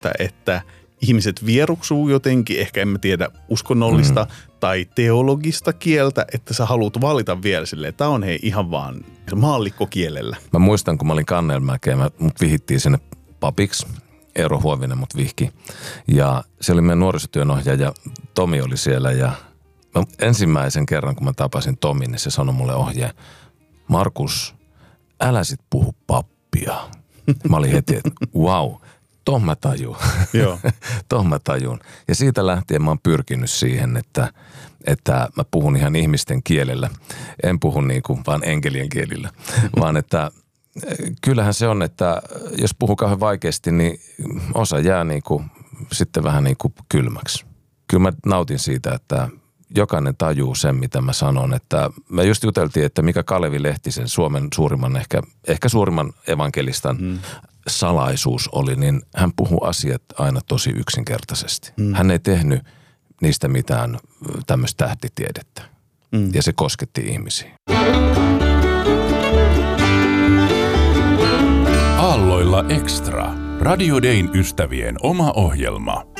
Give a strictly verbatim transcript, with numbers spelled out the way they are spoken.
että ihmiset vieruksuu jotenkin, ehkä en mä tiedä uskonnollista mm. tai teologista kieltä, että sä haluat valita vielä silleen, tää on hei ihan vaan maallikkokielellä. Mä muistan, kun mä olin Kannelmäkeä, mut vihittiin sinne papiksi. Eero Huovinen mut vihki. Ja se oli meidän nuorisotyönohjaaja, Tomi oli siellä ja mä ensimmäisen kerran, kun mä tapasin Tomin, niin se sanoi mulle ohjeen, Markus, älä sit puhu pappia. Mä olin heti, että wow, tohon mä tajun. Joo. tohon mä tajun. Ja siitä lähtien mä oon pyrkinyt siihen, että, että mä puhun ihan ihmisten kielellä. En puhu niinku vaan enkelien kielillä, vaan että kyllähän se on, että jos puhuu kauhean vaikeasti, niin osa jää niinku sitten vähän niinku kylmäksi. Kyllä mä nautin siitä, että jokainen tajuu sen, mitä mä sanon. Että me just juteltiin, että mikä Kalevi Lehtisen, Suomen suurimman, ehkä, ehkä suurimman evankelistan mm. salaisuus oli, niin hän puhuu asiat aina tosi yksinkertaisesti. Mm. Hän ei tehnyt niistä mitään tämmöistä tähtitiedettä. Mm. Ja se kosketti ihmisiä. Aalloilla Extra. Radio Dayn ystävien oma ohjelma.